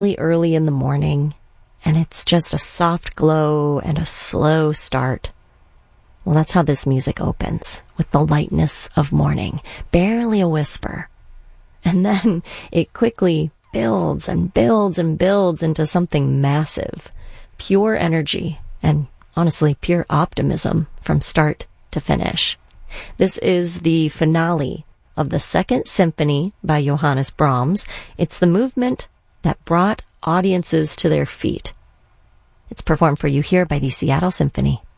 early in the morning, and it's just a soft glow and a slow start. Well, that's how this music opens, with the lightness of morning, barely a whisper. And then it quickly builds and builds and builds into something massive, pure energy, and honestly, pure optimism from start to finish. This is the finale of the Second Symphony by Johannes Brahms. It's the movement that brought audiences to their feet. It's performed for you here by the Seattle Symphony.